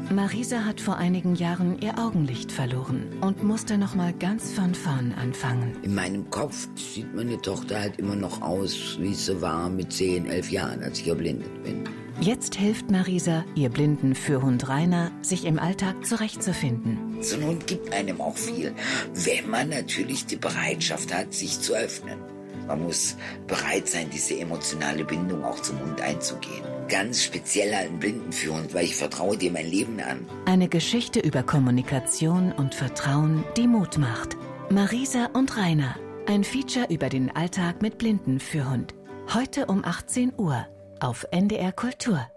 Marisa hat vor einigen Jahren ihr Augenlicht verloren und musste noch mal ganz von vorn anfangen. In meinem Kopf sieht meine Tochter halt immer noch aus, wie sie war mit 10, 11 Jahren, als ich erblindet bin. Jetzt hilft Marisa, ihr blinden Führhund Rainer, sich im Alltag zurechtzufinden. So ein Hund gibt einem auch viel, wenn man natürlich die Bereitschaft hat, sich zu öffnen. Man muss bereit sein, diese emotionale Bindung auch zum Hund einzugehen. Ganz speziell ein Blindenführhund, weil ich vertraue dir mein Leben an. Eine Geschichte über Kommunikation und Vertrauen, die Mut macht. Marisa und Rainer, ein Feature über den Alltag mit Blindenführhund. Heute um 18 Uhr auf NDR Kultur.